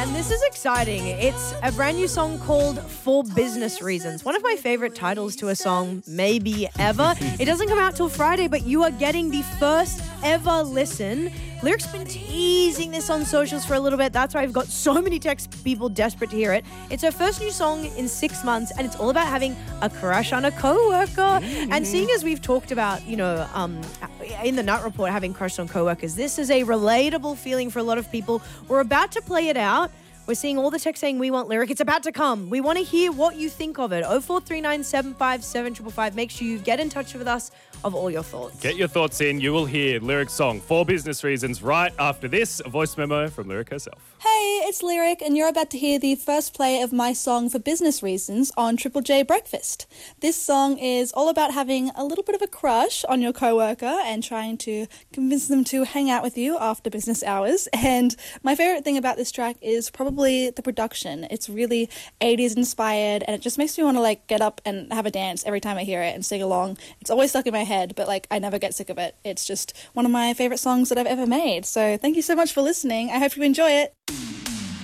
And this is exciting. It's a brand new song called For Business Reasons. One of my favorite titles to a song, maybe ever. It doesn't come out till Friday, but you are getting the first ever listen. Lyric's been teasing this on socials for a little bit. That's why I've got so many texts, people desperate to hear it. It's her first new song in 6 months, and it's all about having a crush on a coworker. And seeing as we've talked about, in the Nut Report, having crushed on coworkers, this is a relatable feeling for a lot of people. We're about to play it out. We're seeing all the text saying we want lyric. It's about to come. We want to hear what you think of it. 0439 757 555. Make sure you get in touch with us of all your thoughts. Get your thoughts in. You will hear Lyric song For Business Reasons right after this. A voice memo from Lyric herself. Hey, it's Lyric, and you're about to hear the first play of my song For Business Reasons on Triple J Breakfast. This song is all about having a little bit of a crush on your coworker and trying to convince them to hang out with you after business hours. And my favorite thing about this track is probably the production. It's really 80s inspired, and it just makes me want to get up and have a dance every time I hear it and sing along. It's always stuck in my head, but I never get sick of it. It's just one of my favorite songs that I've ever made. So thank you so much for listening. I hope you enjoy it.